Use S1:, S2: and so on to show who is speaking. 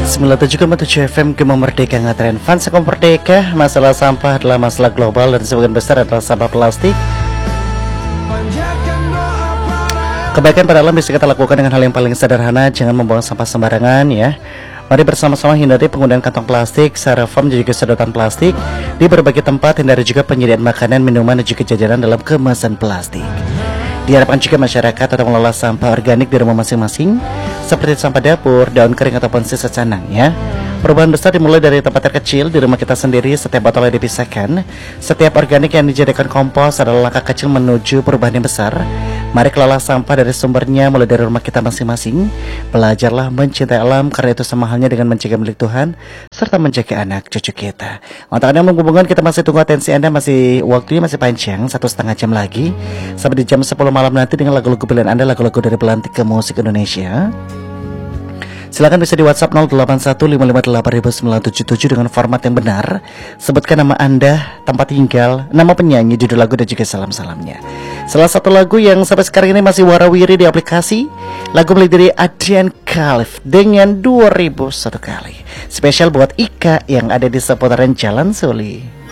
S1: 97,7 FM Gema Merdeka ngatren fans Merdeka. Masalah sampah adalah masalah global dan sebagian besar adalah sampah plastik. Kebaikan pada alam bisa kita lakukan dengan hal yang paling sederhana, jangan membuang sampah sembarangan ya. Mari bersama-sama hindari penggunaan kantong plastik, styrofoam dan juga sedotan plastik di berbagai tempat. Hindari juga penyediaan makanan, minuman dan juga jajanan dalam kemasan plastik. Diharapkan juga masyarakat tetap mengelola sampah organik di rumah masing-masing, seperti sampah dapur, daun kering ataupun sisa canang ya. Perubahan besar dimulai dari tempat terkecil di rumah kita sendiri. Setiap botol yang dipisahkan, setiap organik yang dijadikan kompos adalah langkah kecil menuju perubahan yang besar. Mari kelola sampah dari sumbernya mulai dari rumah kita masing-masing. Belajarlah mencintai alam, karena itu sama halnya dengan menjaga milik Tuhan serta menjaga anak cucu kita. Untuk Anda yang menghubungkan, kita masih tunggu atensi Anda, masih waktunya masih panjang, 1,5 jam lagi sampai di jam 10 malam nanti dengan lagu-lagu pilihan Anda, lagu-lagu dari belantik ke musik Indonesia. Silakan bisa di WhatsApp 0815589977 dengan format yang benar. Sebutkan nama Anda, tempat tinggal, nama penyanyi, judul lagu dan juga salam-salamnya. Salah satu lagu yang sampai sekarang ini masih warawiri di aplikasi, lagu milik dari Adrian Khalif dengan 2001 kali. Spesial buat Ika yang ada di seputaran Jalan Suli.